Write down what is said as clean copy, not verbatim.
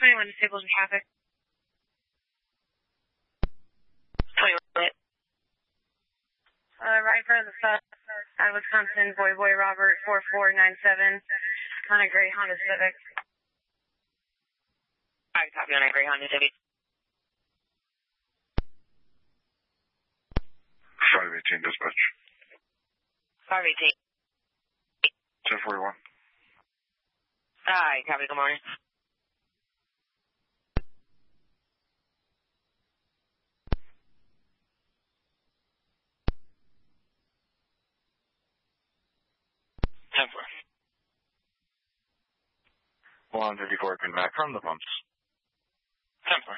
21 disabled in traffic. 21. Right in front of the bus at Wisconsin, Boy Robert 4497 on a gray Honda Civic. I copy on a gray Honda Civic. 518 dispatch. 518. 1041. Hi, copy, good morning. Temper. 154, coming back from the pumps. Temper.